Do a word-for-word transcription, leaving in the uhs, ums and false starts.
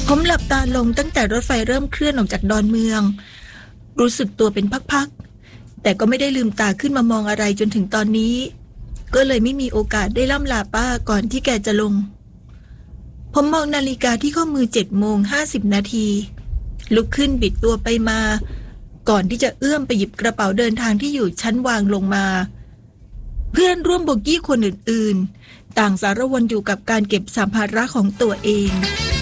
ผมหลับตาลงตั้งแต่รถไฟเริ่มเคลื่อนออกจากดอนเมืองรู้สึกตัวเป็นพักๆแต่ก็ไม่ได้ลืมตาขึ้นมามองอะไรจนถึงตอนนี้ก็เลยไม่มีโอกาสได้ล่ำลาป้าก่อนที่แกจะลงผมมองนาฬิกาที่ข้อมือเจ็ดโมงห้าสิบนาทีลุกขึ้นบิดตัวไปมาก่อนที่จะเอื้อมไปหยิบกระเป๋าเดินทางที่อยู่ชั้นวางลงมาเพื่อนร่วมโบกี้คนอื่นๆต่างสารวนอยู่กับการเก็บสัมภาระของตัวเอง